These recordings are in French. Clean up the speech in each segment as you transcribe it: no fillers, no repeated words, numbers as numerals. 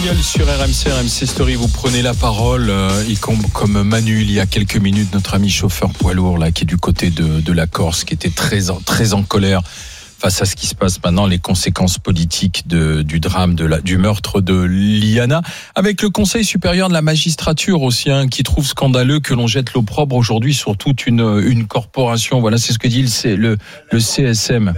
Rossignol sur RMC Story, vous prenez la parole, comme Manu il y a quelques minutes, notre ami chauffeur poids lourd là, qui est du côté de la Corse, qui était très en colère face à ce qui se passe maintenant, les conséquences politiques du drame, du meurtre de Liana, avec le Conseil supérieur de la magistrature aussi, qui trouve scandaleux que l'on jette l'opprobre aujourd'hui sur toute une corporation. Voilà, c'est ce que dit le CSM.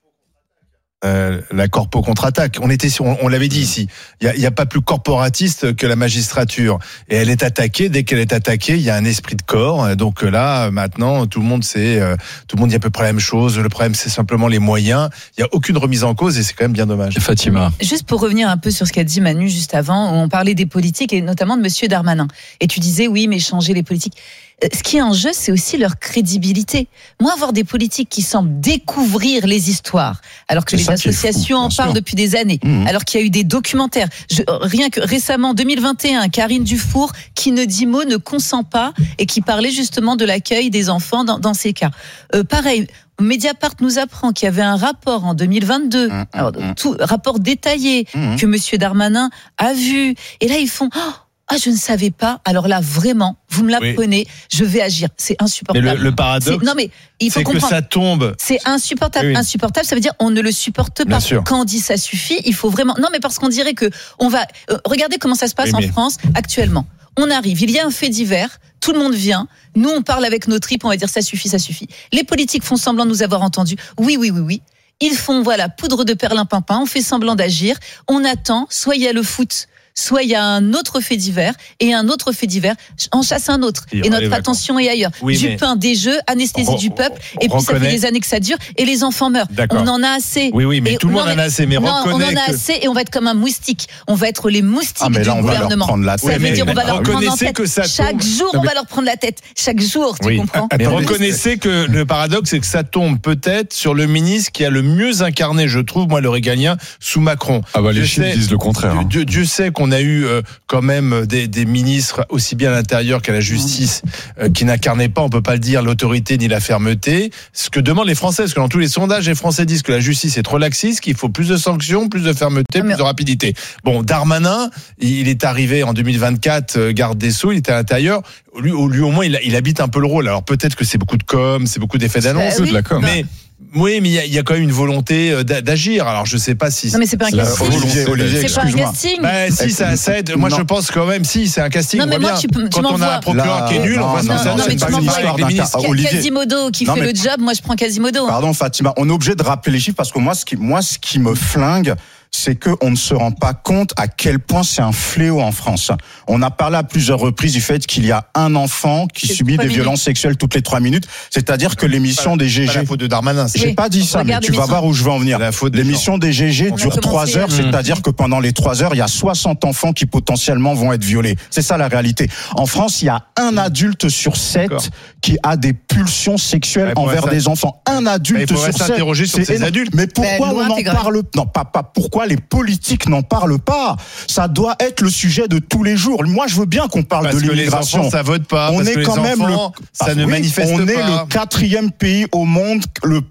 La corpo contre-attaque. On l'avait dit ici. Il y a pas plus corporatiste que la magistrature. Et elle est attaquée. Dès qu'elle est attaquée, il y a un esprit de corps. Donc là, maintenant, tout le monde dit à peu près la même chose. Le problème, c'est simplement les moyens. Il y a aucune remise en cause et c'est quand même bien dommage. Fatima. Juste pour revenir un peu sur ce qu'a dit Manu juste avant, où on parlait des politiques et notamment de Monsieur Darmanin. Et tu disais, oui, mais changer les politiques. Ce qui est en jeu, c'est aussi leur crédibilité. Moi, avoir des politiques qui semblent découvrir les histoires, alors que les associations en parlent depuis des années, alors qu'il y a eu des documentaires. Rien que récemment, 2021, Karine Dufour, qui ne dit mot, ne consent pas, et qui parlait justement de l'accueil des enfants dans ces cas. Pareil, Mediapart nous apprend qu'il y avait un rapport en 2022, rapport détaillé, que Monsieur Darmanin a vu. Et là, ils font... je ne savais pas. Alors là, vraiment, vous me l'apprenez, je vais agir. C'est insupportable. Mais le paradoxe, il faut comprendre. Que ça tombe. C'est insupportable. Oui. Insupportable, ça veut dire on ne le supporte pas. Quand on dit ça suffit, il faut vraiment... Non, mais parce qu'on dirait que on va... regardez comment ça se passe en France actuellement. On arrive, il y a un fait divers, tout le monde vient, nous on parle avec nos tripes, on va dire ça suffit. Les politiques font semblant de nous avoir entendus. Oui. Ils font, poudre de perlimpinpin, on fait semblant d'agir, on attend, soit il y a le foot, soit il y a un autre fait divers, et un autre fait divers en chasse un autre. Et notre attention est ailleurs. Du pain, des jeux, anesthésie du peuple, et puis ça fait des années que ça dure, et les enfants meurent. D'accord. On en a assez. Oui, mais tout le monde en a assez, mais on en a assez, et on va être comme un moustique. On va être les moustiques du gouvernement. Ça veut dire on va leur prendre en tête. Chaque jour, on va leur prendre la tête. Chaque jour, tu comprends? Mais reconnaissez que le paradoxe, c'est que ça tombe peut-être sur le ministre qui a le mieux incarné, je trouve, moi, le régalien, sous Macron. Les chiffres disent le contraire. Dieu sait qu'on a eu quand même des ministres aussi bien à l'intérieur qu'à la justice qui n'incarnaient pas, on peut pas le dire, l'autorité ni la fermeté. Ce que demandent les Français, parce que dans tous les sondages, les Français disent que la justice est trop laxiste, qu'il faut plus de sanctions, plus de fermeté, plus de rapidité. Bon, Darmanin, il est arrivé en 2024, garde des Sceaux, il était à l'intérieur. Lui au moins, il habite un peu le rôle. Alors peut-être que c'est beaucoup de com, c'est beaucoup d'effets d'annonce, de la com. Mais il y a quand même une volonté d'agir. Alors je sais pas si. Non mais c'est pas un casting. Olivier, c'est pas un casting. Si ça aide. Moi je pense quand même c'est un casting. Non mais moi quand on a un procureur qui est nul, on voit ce que ça donne. C'est pas une histoire avec les ministres. Quasimodo qui fait le job. Moi je prends Quasimodo. Pardon Fatima, on est obligé de rappeler les chiffres parce que moi ce qui me flingue, c'est qu'on ne se rend pas compte à quel point c'est un fléau en France. On a parlé à plusieurs reprises du fait qu'il y a un enfant qui subit des violences sexuelles toutes les 3 minutes. C'est-à-dire que l'émission des GG... C'est pas la faute de Darmanin. J'ai pas dit ça, mais tu vas voir où je veux en venir. L'émission des GG dure 3 heures, c'est-à-dire que pendant les 3 heures, il y a 60 enfants qui potentiellement vont être violés. C'est ça la réalité. En France, il y a un adulte sur 7 qui a des pulsions sexuelles envers des enfants. Un adulte sur 7. Il faut s'interroger sur ces adultes. Mais pourquoi on n'en parle pas? Non, pas pourquoi les politiques n'en parlent pas. Ça doit être le sujet de tous les jours. Moi, je veux bien qu'on parle de l'immigration. Parce que les enfants, ça vote pas. On est quand même ça ne manifeste pas. On est le 4e pays au monde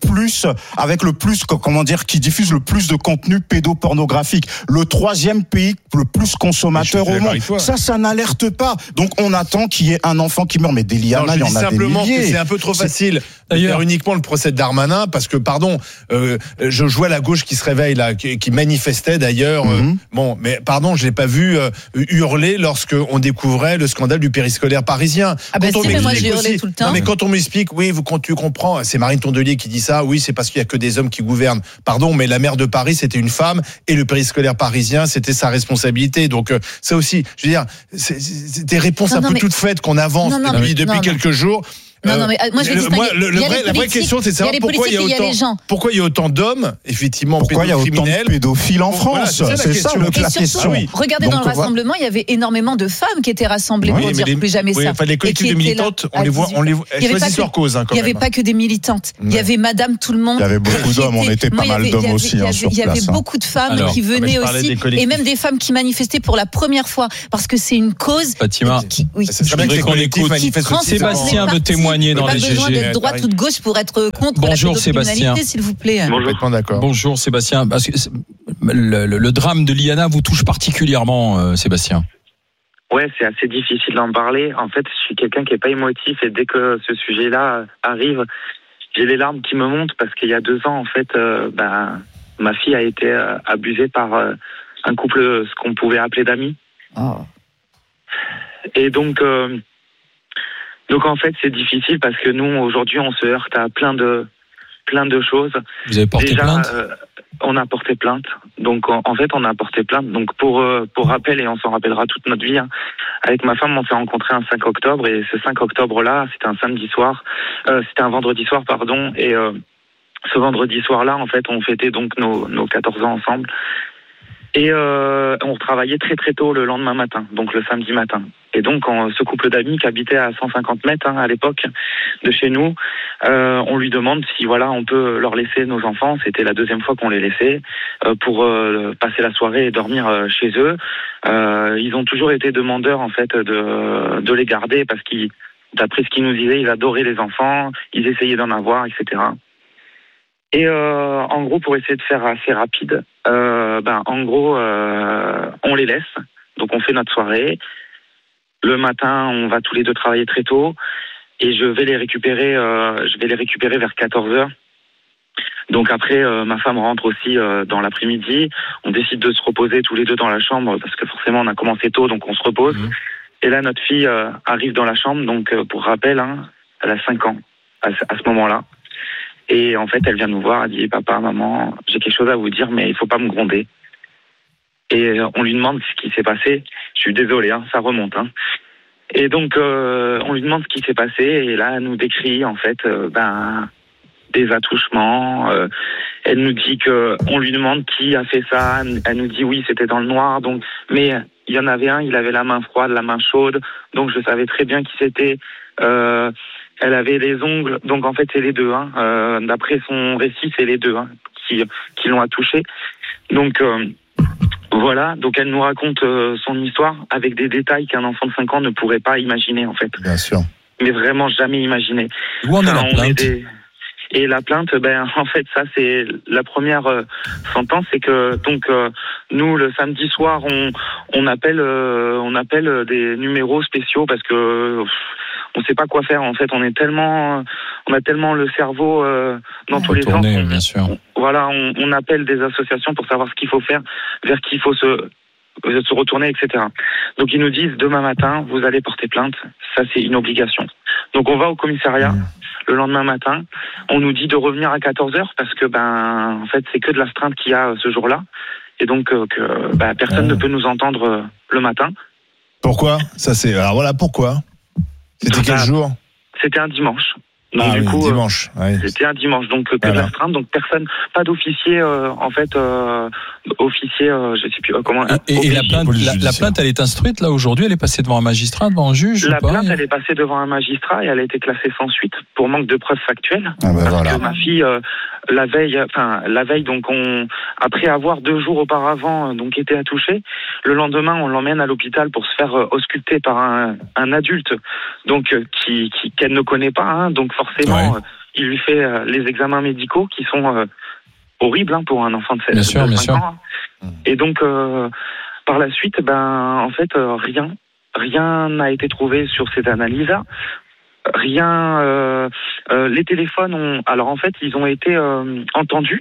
qui diffuse le plus de contenu pédopornographique. Le 3e pays le plus consommateur au monde. Ça n'alerte pas. Donc, on attend qu'il y ait un enfant qui meurt. Mais des Liana, il y en a des milliers. Simplement que c'est un peu trop facile de faire uniquement le procès de Darmanin parce que, je vois la gauche qui se réveille là, qui manifestait d'ailleurs. Mais pardon, je l'ai pas vu hurler lorsque on découvrait le scandale du périscolaire parisien. Mais moi j'ai hurlé tout le temps. Non, mais quand on m'explique, quand tu comprends, c'est Marine Tondelier qui dit ça. Oui, c'est parce qu'il y a que des hommes qui gouvernent. Pardon, mais la maire de Paris c'était une femme et le périscolaire parisien c'était sa responsabilité. Donc ça aussi, je veux dire, c'est des réponses un peu toutes faites qu'on avance depuis quelques jours. Non, mais moi je vais la vraie question, c'est de savoir pourquoi il y a autant d'hommes, effectivement, pourquoi il y a autant de pédophiles en France. C'est ça la question. Regardez dans le rassemblement, il y avait énormément de femmes qui étaient rassemblées pour dire plus jamais ça. Les collectifs de militantes, on les voit, elles choisissent leur cause. Il n'y avait pas que des militantes. Il y avait Madame Tout le Monde. Il y avait beaucoup d'hommes. On était pas mal d'hommes aussi. Il y avait beaucoup de femmes qui venaient aussi, et même des femmes qui manifestaient pour la première fois parce que c'est une cause. Fatima, c'est vrai que qu'on écoute Sébastien veut témoigner dans les GG. Pas besoin d'être droite ou de gauche pour être contre la pédocriminalité, s'il vous plaît. Bonjour Sébastien. Parce que le drame de Liana vous touche particulièrement, Sébastien. Ouais, c'est assez difficile d'en parler. En fait, je suis quelqu'un qui est pas émotif et dès que ce sujet-là arrive, j'ai les larmes qui me montent parce qu'il y a 2 ans, en fait, ma fille a été abusée par un couple, ce qu'on pouvait appeler d'amis. Oh. Et donc en fait, c'est difficile parce que nous, aujourd'hui, on se heurte à plein de choses. Vous avez porté plainte ? On a porté plainte. Donc, en fait, on a porté plainte. Donc, pour rappel, et on s'en rappellera toute notre vie, hein, avec ma femme, on s'est rencontrés un 5 octobre. Et ce 5 octobre-là, c'était un vendredi soir, pardon. Et ce vendredi soir-là, en fait, on fêtait donc nos 14 ans ensemble. Et on travaillait très très tôt le lendemain matin, donc le samedi matin. Et donc ce couple d'amis qui habitait à 150 mètres à l'époque de chez nous, on lui demande si on peut leur laisser nos enfants. C'était la 2e fois qu'on les laissait pour passer la soirée et dormir chez eux. Ils ont toujours été demandeurs en fait de les garder parce qu'ils, d'après ce qu'ils nous disaient, ils adoraient les enfants, ils essayaient d'en avoir, etc. Et en gros, pour essayer de faire assez rapide, en gros, on les laisse. Donc on fait notre soirée. Le matin, on va tous les deux travailler très tôt. Et je vais les récupérer vers 14h. Donc après, ma femme rentre aussi dans l'après-midi. On décide de se reposer tous les deux dans la chambre parce que forcément, on a commencé tôt, donc on se repose. Mmh. Et là, notre fille arrive dans la chambre. Donc pour rappel, elle a 5 ans à ce moment-là. Et en fait, elle vient nous voir, elle dit « Papa, maman, j'ai quelque chose à vous dire, mais il faut pas me gronder. » Et on lui demande ce qui s'est passé. Je suis désolé, ça remonte. Et donc, on lui demande ce qui s'est passé. Et là, elle nous décrit, en fait, des attouchements. Elle nous dit on lui demande qui a fait ça. Elle nous dit oui, c'était dans le noir. Donc, mais il y en avait un, il avait la main froide, la main chaude. Donc, je savais très bien qui c'était. Elle avait les ongles, donc en fait c'est les deux. D'après son récit, c'est les deux qui l'ont attouché. Donc voilà, donc elle nous raconte son histoire avec des détails qu'un enfant de 5 ans ne pourrait pas imaginer en fait. Bien sûr. Mais vraiment jamais imaginer. Où en est la plainte ? Et la plainte, en fait, ça c'est la première sentence, c'est que donc nous le samedi soir on appelle des numéros spéciaux parce que on sait pas quoi faire en fait. On a tellement le cerveau dans tous les sens. Bien sûr. On appelle des associations pour savoir ce qu'il faut faire, vers qui il faut se retourner, etc. Donc ils nous disent demain matin vous allez porter plainte. Ça c'est une obligation. Donc on va au commissariat. Le lendemain matin, on nous dit de revenir à 14h parce que en fait c'est que de l'astreinte qu'il y a ce jour-là et donc personne ne peut nous entendre le matin. Pourquoi ? Alors voilà pourquoi. C'était quel jour ? C'était un dimanche. Donc, du coup, dimanche. C'était un dimanche, donc que de l'astreinte, donc personne, pas d'officier officier, je sais plus comment. Et la plainte, elle est instruite là aujourd'hui, elle est passée devant un magistrat, devant un juge. La plainte, elle est passée devant un magistrat et elle a été classée sans suite pour manque de preuves factuelles. Parce que ma fille, la veille, donc après avoir 2 jours auparavant, donc été attouchée, le lendemain, on l'emmène à l'hôpital pour se faire ausculter par un adulte, donc qu'elle ne connaît pas, donc forcément, il lui fait les examens médicaux qui sont horribles pour un enfant de 5 ans. Et donc, par la suite, en fait, rien n'a été trouvé sur ces analyses-là. Rien. Les téléphones alors en fait, ils ont été entendus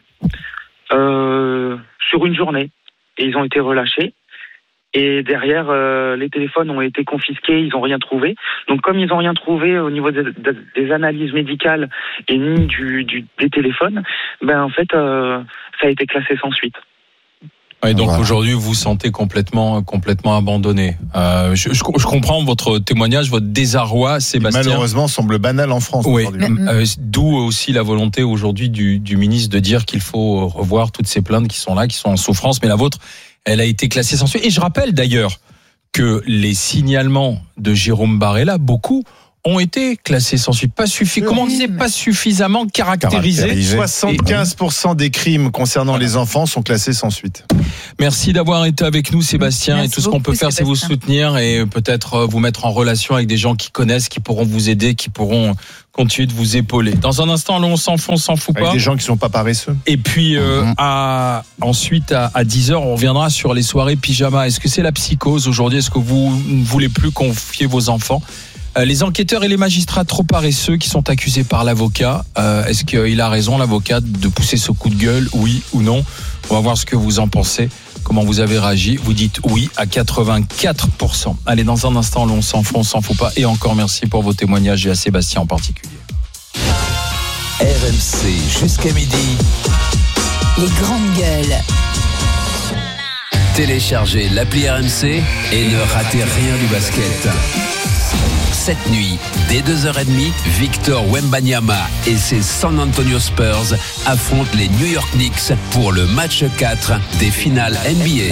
sur une journée et ils ont été relâchés. Et derrière, les téléphones ont été confisqués, ils n'ont rien trouvé. Donc comme ils n'ont rien trouvé au niveau des analyses médicales et ni des téléphones, en fait, ça a été classé sans suite. Et donc aujourd'hui, vous vous sentez complètement abandonné. Je comprends votre témoignage, votre désarroi, Sébastien. Malheureusement, semble banal en France. Oui. D'où aussi la volonté aujourd'hui du ministre de dire qu'il faut revoir toutes ces plaintes qui sont là, qui sont en souffrance. Mais la vôtre, elle a été classée sans suite. Et je rappelle d'ailleurs que les signalements de Jérôme Barella, beaucoup ont été classés sans suite. Comment on disait, pas suffisamment caractérisés. 75% des crimes concernant les enfants sont classés sans suite. Merci d'avoir été avec nous, Sébastien. Merci et tout ce qu'on peut faire, c'est vous soutenir et peut-être vous mettre en relation avec des gens qui connaissent, qui pourront vous aider, qui pourront continuer de vous épauler. Dans un instant, on s'en fout, on s'en fout pas. Avec des gens qui sont pas paresseux. Et puis ensuite à 10h, on reviendra sur les soirées pyjama. Est-ce que c'est la psychose aujourd'hui? Est-ce que vous ne voulez plus confier vos enfants? Les enquêteurs et les magistrats trop paresseux qui sont accusés par l'avocat, est-ce qu'il a raison, l'avocat, de pousser ce coup de gueule, oui ou non? On va voir ce que vous en pensez, comment vous avez réagi. Vous dites oui à 84%. Allez, dans un instant, on s'en fout, on s'en fout pas. Et encore merci pour vos témoignages et à Sébastien en particulier. RMC jusqu'à midi. Les grandes gueules. Téléchargez l'appli RMC et ne ratez rien du basket. Cette nuit, dès 2h30, Victor Wembanyama et ses San Antonio Spurs affrontent les New York Knicks pour le match 4 des finales NBA.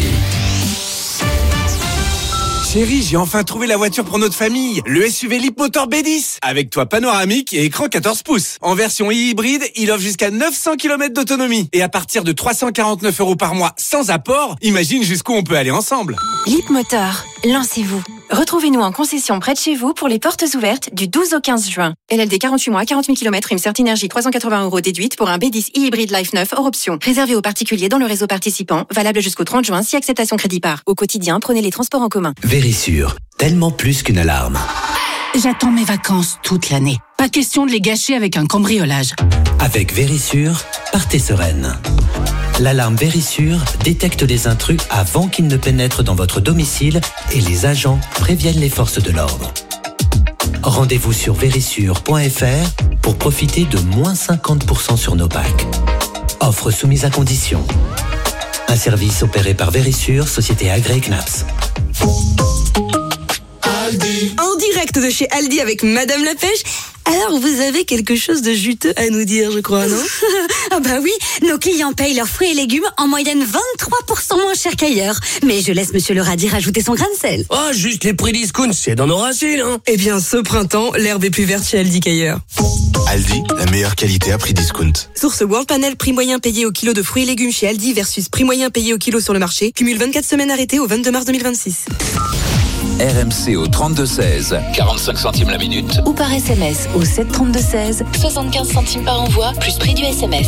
Chérie, j'ai enfin trouvé la voiture pour notre famille. Le SUV Leapmotor B10. Avec toit panoramique et écran 14 pouces. En version hybride, il offre jusqu'à 900 km d'autonomie. Et à partir de 349 € par mois sans apport, imagine jusqu'où on peut aller ensemble. Leapmotor, lancez-vous. Retrouvez-nous en concession près de chez vous pour les portes ouvertes du 12 au 15 juin. LLD 48 mois, 40 000 km, une Certinergie 380 € déduite pour un B10 e-hybride Life 9 hors option. Réservé aux particuliers dans le réseau participant, valable jusqu'au 30 juin si acceptation crédit par. Au quotidien, prenez les transports en commun. Vérissure, tellement plus qu'une alarme. J'attends mes vacances toute l'année. Pas question de les gâcher avec un cambriolage. Avec Vérissure, partez sereine. L'alarme Vérissure détecte les intrus avant qu'ils ne pénètrent dans votre domicile et les agents préviennent les forces de l'ordre. Rendez-vous sur vérissure.fr pour profiter de moins 50% sur nos packs. Offre soumise à condition. Un service opéré par Vérissure, société agréée CNAPS. En direct de chez Aldi avec Madame la Pêche. Alors, vous avez quelque chose de juteux à nous dire, je crois, non? Ah bah oui, nos clients payent leurs fruits et légumes en moyenne 23% moins cher qu'ailleurs. Mais je laisse Monsieur le radis rajouter son grain de sel. Oh, juste les prix discount, c'est dans nos racines, hein. Eh bien, ce printemps, l'herbe est plus verte chez Aldi qu'ailleurs. Aldi, la meilleure qualité à prix discount. Source World Panel, prix moyen payé au kilo de fruits et légumes chez Aldi versus prix moyen payé au kilo sur le marché. Cumule 24 semaines arrêtées au 22 mars 2026. RMC au 32-16, 45 centimes la minute. Ou par SMS au 732-16, 75 centimes par envoi, plus prix du SMS.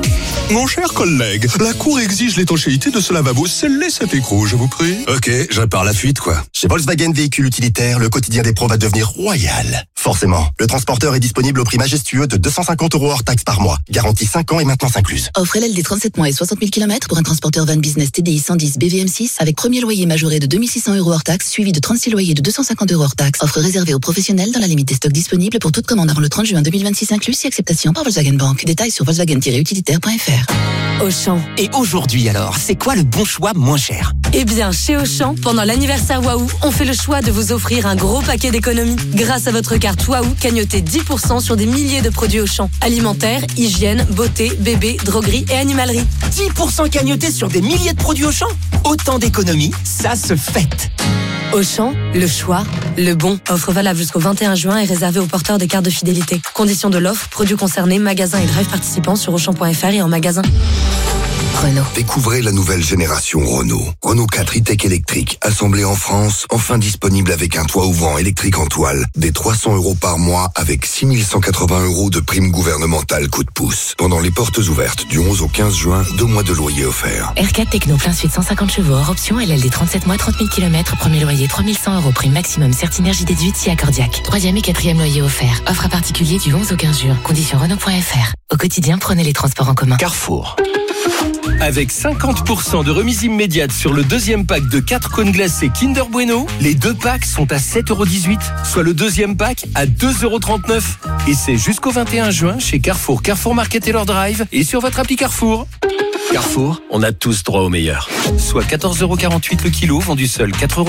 Mon cher collègue, la Cour exige l'étanchéité de ce lavabo scellé cet écrou, je vous prie. Ok, je répare la fuite, quoi. Chez Volkswagen Véhicules Utilitaires, le quotidien des pros va devenir royal. Forcément, le transporteur est disponible au prix majestueux de 250 € hors taxe par mois. Garantie 5 ans et maintenance incluse. Offre LLD 37 mois et 60 000 km pour un transporteur van business TDI 110 BVM6 avec premier loyer majoré de 2600 € hors taxe, suivi de 36 loyers de 250 € hors taxe. Offre réservée aux professionnels dans la limite des stocks disponibles pour toute commande avant le 30 juin 2026 inclus si acceptation par Volkswagen Bank. Détails sur volkswagen-utilitaire.fr. Auchan. Et aujourd'hui alors, c'est quoi le bon choix moins cher? Eh bien, chez Auchan, pendant l'anniversaire Waouh, on fait le choix de vous offrir un gros paquet d'économies. Grâce à votre carte Waouh, cagnotez 10% sur des milliers de produits Auchan. Alimentaire, hygiène, beauté, bébé, droguerie et animalerie. 10% cagnotés sur des milliers de produits Auchan? Autant d'économies, ça se fête. Auchan, le choix, le bon. Offre valable jusqu'au 21 juin et réservée aux porteurs des cartes de fidélité. Conditions de l'offre, produits concernés, magasins et drive participants sur Auchan.fr et en magasin. Renault. Découvrez la nouvelle génération Renault. Renault 4 e-tech électrique, assemblé en France, enfin disponible avec un toit ouvrant électrique en toile, des 300 € par mois avec 6180 € de prime gouvernementale coup de pouce. Pendant les portes ouvertes du 11 au 15 juin, 2 mois de loyer offerts. R4 Techno plein suite 150 chevaux hors option, LLD 37 mois 30 000 km, premier loyer 3100 € prime maximum, Certinergie déduite si accordiaque. 3e et 4e loyer offert. Offre à particulier du 11 au 15 juin. Conditions Renault.fr. Au quotidien, prenez les transports en commun. Carrefour. Avec 50% de remise immédiate sur le deuxième pack de 4 cônes glacés Kinder Bueno, les 2 packs sont à 7,18 €, soit le deuxième pack à 2,39 €. Et c'est jusqu'au 21 juin chez Carrefour, Carrefour Market Taylor Drive et sur votre appli Carrefour. Carrefour, on a tous droit au meilleur. Soit 14,48 € le kilo, vendu seul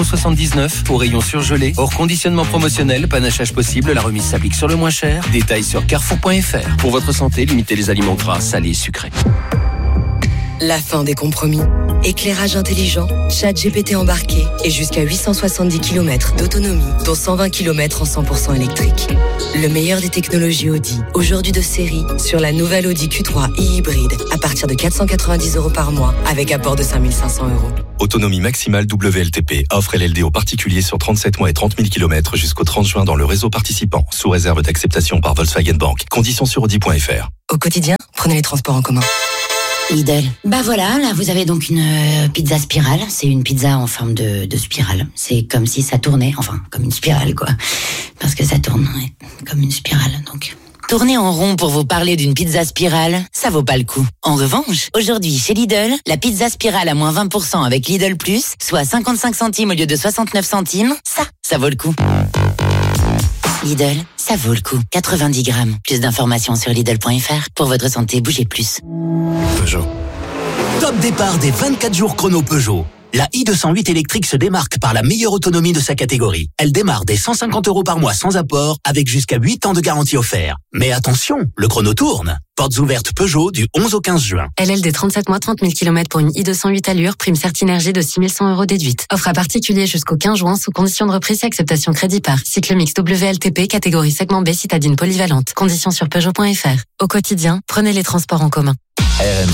4,79 € au rayon surgelé. Hors conditionnement promotionnel, panachage possible, la remise s'applique sur le moins cher. Détails sur carrefour.fr. Pour votre santé, limitez les aliments gras, salés et sucrés. la fin des compromis. Éclairage intelligent, ChatGPT embarqué et jusqu'à 870 km d'autonomie, dont 120 km en 100% électrique. Le meilleur des technologies Audi, aujourd'hui de série, sur la nouvelle Audi Q3 e-hybride, à partir de 490 € par mois, avec apport de 5 500 €. Autonomie maximale WLTP. Offre LLD aux particuliers sur 37 mois et 30 000 km jusqu'au 30 juin dans le réseau participant, sous réserve d'acceptation par Volkswagen Bank. Conditions sur Audi.fr. Au quotidien, prenez les transports en commun. Lidl. Bah voilà, là vous avez donc une pizza spirale. C'est une pizza en forme de spirale. C'est comme si ça tournait, enfin comme une spirale quoi. Parce que ça tourne, ouais, comme une spirale donc. Tourner en rond pour vous parler d'une pizza spirale, ça vaut pas le coup. En revanche, aujourd'hui chez Lidl, la pizza spirale à moins 20% avec Lidl Plus, soit 55 centimes au lieu de 69 centimes, ça vaut le coup. Lidl, ça vaut le coup. 90 grammes. Plus d'informations sur Lidl.fr. Pour votre santé, bougez plus. Peugeot. Top départ des 24 jours chrono Peugeot. La i208 électrique se démarque par la meilleure autonomie de sa catégorie. Elle démarre dès 150 € par mois sans apport, avec jusqu'à 8 ans de garantie offerte. Mais attention, le chrono tourne. Portes ouvertes Peugeot du 11 au 15 juin. LLD 37 mois, 30 000 km pour une i208 allure, prime Certinergie de 6 100 € déduite. Offre à particulier jusqu'au 15 juin sous condition de reprise et acceptation crédit par. Cycle mix WLTP, catégorie segment B, citadine polyvalente. Conditions sur Peugeot.fr. Au quotidien, prenez les transports en commun. RMC.